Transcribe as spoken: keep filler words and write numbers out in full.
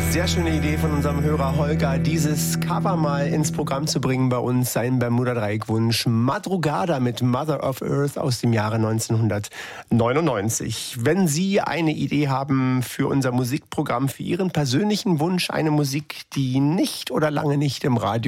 Sehr schöne Idee von unserem Hörer Holger, dieses Cover mal ins Programm zu bringen bei uns, sein Bermuda-Dreieck-Wunsch Madrugada mit Mother of Earth aus dem Jahre neunzehnhundertneunundneunzig. Wenn Sie eine Idee haben für unser Musikprogramm, für Ihren persönlichen Wunsch, eine Musik, die nicht oder lange nicht im Radio